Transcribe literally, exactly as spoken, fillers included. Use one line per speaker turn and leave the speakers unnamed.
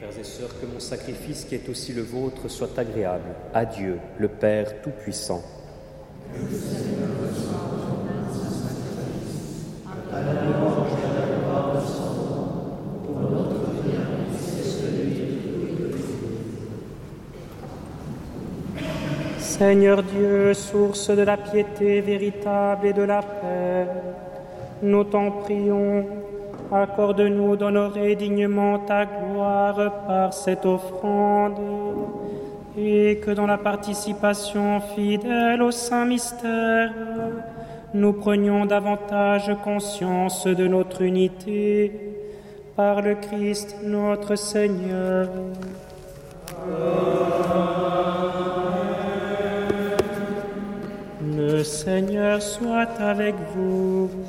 frères et sœurs, que mon sacrifice, qui est aussi le vôtre, soit agréable à Dieu, le Père Tout-Puissant.
Seigneur Dieu, source de la piété véritable et de la paix, nous t'en prions, accorde-nous d'honorer dignement ta gloire par cette offrande, et que dans la participation fidèle au saint mystère, nous prenions davantage conscience de notre unité par le Christ notre Seigneur. Le Seigneur soit avec vous.